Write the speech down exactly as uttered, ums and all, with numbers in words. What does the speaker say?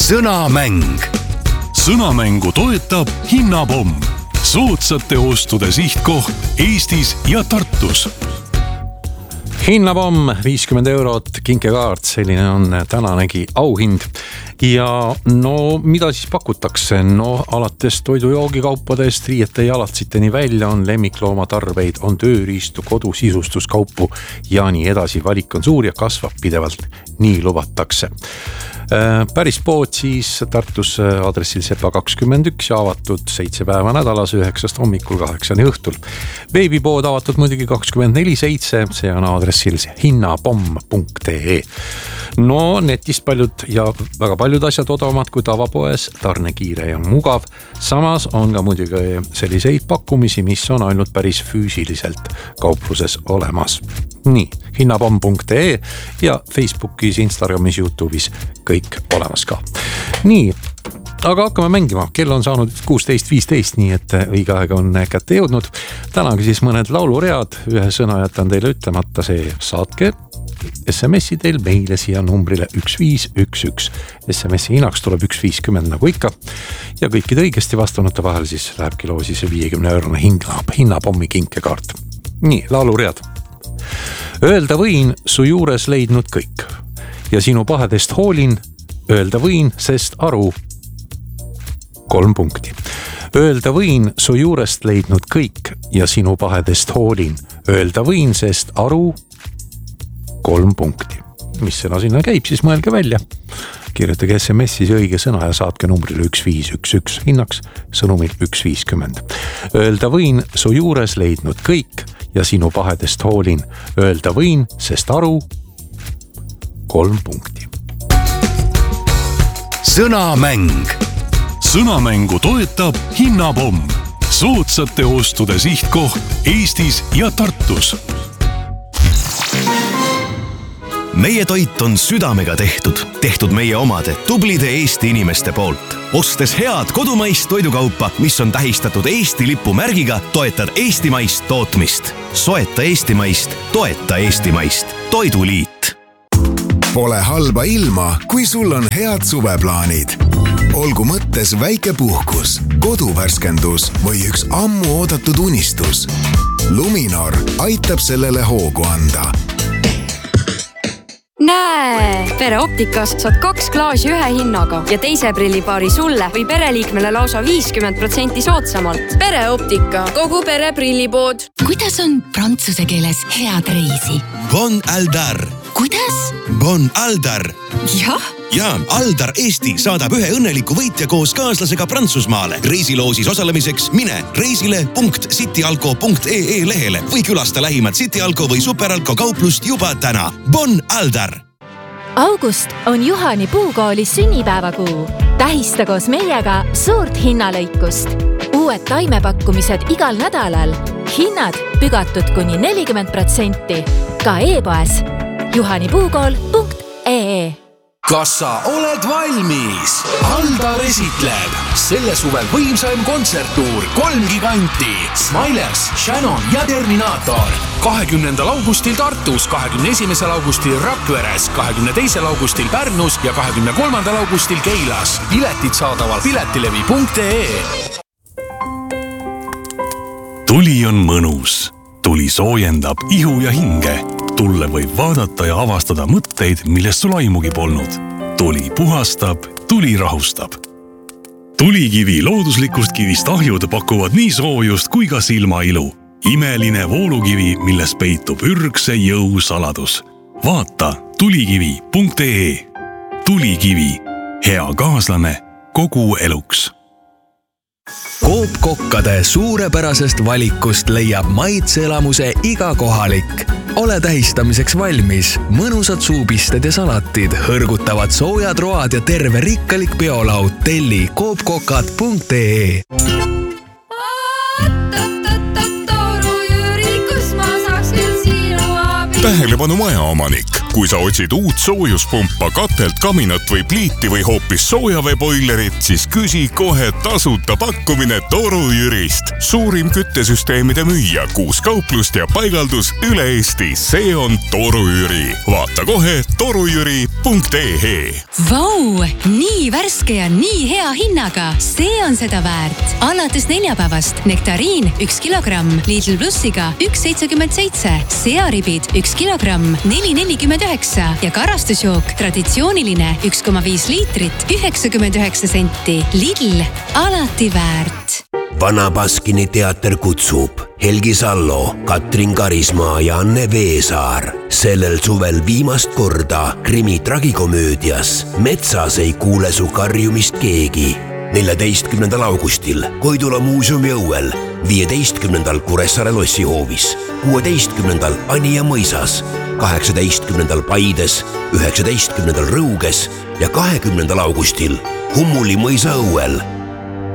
sõnamäng. Sõnamängu toetab Hinnapomm. Soodsate ostude sihtkoht Eestis ja Tartus. Hinnapomm, viiskümmend eurot, kinkekaart, selline on tänanegi auhind. Ja no mida siis pakutakse? No alates toidujoogikaupadest, riiete ja alatsiteni välja on lemmikloomatarbeid, on tööriistu, kodusisustuskaupu ja nii edasi. Valik on suur ja kasvab pidevalt, nii lubatakse. Päris pood siis Tartus adressil Sepa kakskümmend üks ja avatud seitse päeva nädalas, üheksast hommikul kaheksani õhtul. Beebipood avatud muidugi kakskümmend neli seitse, see on adressil hinnapomm punkt ee. No netist paljud ja väga paljud asjad odavamad kui tavapoes, tarnekiire ja mugav. Samas on ka muidugi selliseid pakkumisi, mis on ainult päris füüsiliselt kaupluses olemas. Nii, hinnapomm punkt ee ja Facebookis, Instagramis, YouTube'is kõik olemas ka. Nii, aga hakkame mängima. Kell on saanud kuusteist viisteist, nii et õige aeg on kätte jõudnud. Tänagi siis mõned lauluread, ühe sõna jätan teile ütlemata, see saatke S M S-i teil meile siia numbrile üks viis üks üks. S M S-i hinnaks tuleb üks viiskümmend nagu ikka ja kõikide õigesti vastanute vahel siis lähebki loo siis viiekümne eurone Hinnapommi kinkekaart. Nii, lauluread. Öelda võin, su juures leidnud kõik ja sinu pahedest hoolin, öelda võin, sest aru. Kolm punkti. Öelda võin, su juurest leidnud kõik ja sinu pahedest hoolin, öelda võin, sest aru. Kolm punkti. Mis sõna sinna käib, siis mõelge välja. Kirjutage S M S-is õige sõna ja saatke numbrile üks viis üks üks. Hinnaks sõnumil üks viiskümmend. Öelda võin, su juures leidnud kõik ja sinu pahedest hoolin, öelda võin, sest aru. Kolm punkti. Sõnamäng. Sõnamängu toetab Hinnapomm. Soodsate ostude sihtkoht Eestis ja Tartus. Meie toit on südamega tehtud, tehtud meie omade tublide Eesti inimeste poolt. Ostes head kodumaist toidukaupa, mis on tähistatud Eesti lipu märgiga, toetad eestimaist tootmist. Soeta eestimaist, toeta eestimaist. Toiduliit. Pole halba ilma, kui sul on head suveplaanid. Olgu mõttes väike puhkus, koduvärskendus või üks ammu oodatud unistus. Luminor aitab sellele hoogu anda. Näe, Pereoptikas saad kaks klaasi ühe hinnaga ja teise prillipaari sulle või pereliikmele lausa viiskümmend protsenti soodsamalt. Pereoptika, kogu pere prillipood. Kuidas on prantsuse keeles head reisi? Bon Aldar. Kuidas? Bon Aldar. Jah. Ja, Aldar Eesti saadab ühe õnneliku võitja koos kaaslasega Prantsusmaale. Reisiloosis osalemiseks mine reisile punkt cityalko punkt ee lehele või külasta lähimat Cityalko või Superalko kauplust juba täna. Bon Aldar! August on Juhani puukoolis sünnipäevakuu. Tähista koos meiega suurt hinnalõikust. Uued taimepakkumised igal nädalal. Hinnad pügatud kuni nelikümmend protsenti. Ka e-poes juhani puukool punkt ee. Kas sa oled valmis? Aldar esitleb selle suvel võimsaim kontserttuur kolm giganti. Smilers, Shannon ja Terminator. kahekümnendal augustil Tartus, kahekümne esimesel augustil Rakveres, kahekümne teisel augustil Pärnus ja kahekümne kolmandal augustil Keilas. Piletid saadaval piletilevi punkt ee. Tuli on mõnus. Tuli soojendab ihu ja hinge. Tulle võib vaadata ja avastada mõtteid, millest sul aimugi polnud. Tuli puhastab, tuli rahustab. Tulikivi looduslikust kivist ahjud pakuvad nii soojust kui ka silmailu. Imeline voolukivi, milles peitub ürgse jõu saladus. Vaata tulikivi punkt ee. Tulikivi. Hea kaaslane kogu eluks. Coop kokkade suurepärasest valikust leiab maitseelamuse iga kohalik. Ole tähistamiseks valmis. Mõnusad suupisted ja salatid, hõrgutavad soojad road ja terve rikkalik peolaud. Telli coop kokad punkt ee. Tähelepanu majaomanik. kui sa otsid uut soojuspumpa, katelt, kaminat või pliiti või hoopis soojaveeboilerit, siis küsi kohe tasuta pakkumine Toru Jürist. Suurim küttesüsteemide müüja, kuus kauplust ja paigaldus üle Eesti. See on Toru Jüri. Vaata kohe torujüri punkt ee. Vau, nii värske ja nii hea hinnaga. See on seda väärt. Alates neljapäevast nektariin üks kilogramm, Lidl Plussiga üks seitsekümmend seitse, searibid üks kilogramm, neli nelikümmend üheksa ja karastusjook traditsiooniline üks koma viis liitrit, üheksakümmend üheksa senti. Lidl, alati väärt. Vana Baskini teater kutsub Helgi Sallo, Katrin Karismaa ja Anne Veesaar. Sellel suvel viimast korda krimi tragikomöödias Metsas ei kuule su karjumist keegi. neljateistkümnendal augustil Koidula muuseumi õuel, viieteistkümnendal Kuressaare lossihoovis, kuueteistkümnendal Anija mõisas, kaheksateistkümnendal Paides, üheksateistkümnendal Rõuges ja kahekümnendal augustil Hummuli mõisa õuel